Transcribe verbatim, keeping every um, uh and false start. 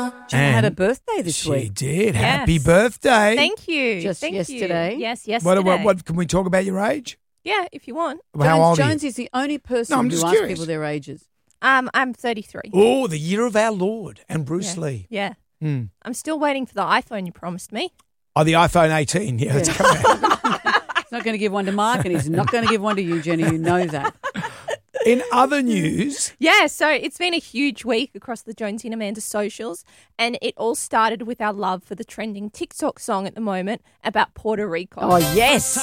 Jen had a birthday this she week. did. Yes. Happy birthday. Thank you. Just Thank yesterday? You. Yes, yesterday. What, what, what, can we talk about your age? Yeah, if you want. How Jones, old are Jones you? is the only person No, I'm who just asks curious. people their ages. Um, I'm thirty-three. Oh, the year of our Lord and Bruce yeah. Lee. Yeah. Hmm. I'm still waiting for the iPhone you promised me. Oh, the iPhone eighteen. Yeah, it's coming out. He's not going to give one to Mark, and he's not going to give one to you, Jenny. You know that. In other news, Yeah, so it's been a huge week across the Jonesy and Amanda socials, and it all started with our love for the trending TikTok song at the moment about Puerto Rico. Oh, yes.